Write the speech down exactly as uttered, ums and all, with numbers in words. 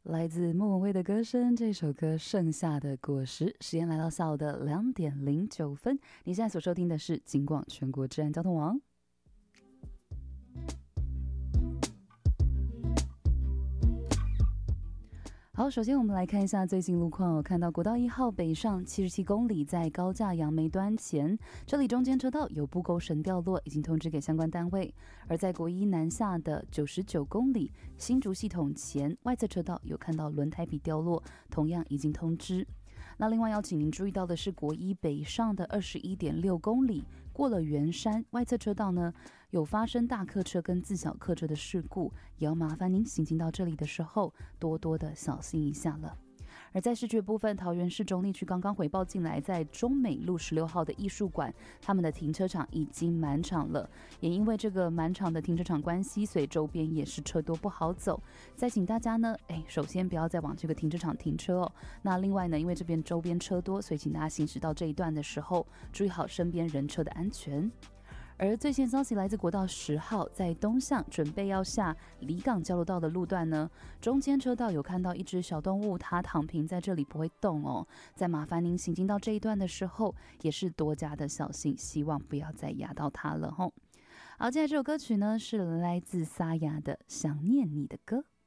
来自莫文蔚的歌声，这首歌《盛夏的果实》。时间来到下午的两点零九分，你现在所收听的是警广全国治安交通网。好，首先我们来看一下最新路况哦。看到国道一号北上七十七公里，在高架杨梅端前，这里中间车道有布钩绳掉落，已经通知给相关单位。而在国一南下的九十九公里，新竹系统前外侧车道有看到轮胎皮掉落，同样已经通知。那另外要请您注意到的是，国一北上的二十一点六公里，过了圆山外侧车道呢，有发生大客车跟自小客车的事故，也要麻烦您行经到这里的时候，多多的小心一下了。而在视觉部分，桃园市中坜区刚刚回报进来，在中美路十六号的艺术馆，他们的停车场已经满场了。也因为这个满场的停车场关系，所以周边也是车多不好走。再请大家呢，哎，首先不要再往这个停车场停车哦。那另外呢，因为这边周边车多，所以请大家行驶到这一段的时候，注意好身边人车的安全。而最新消息来自国道十号，在东向准备要下离港交流道的路段呢，中间车道有看到一只小动物，它躺平在这里不会动哦。再麻烦您行经到这一段的时候，也是多加的小心，希望不要再压到它了吼。好，接下来这首歌曲呢是来自沙哑的《想念你的歌》。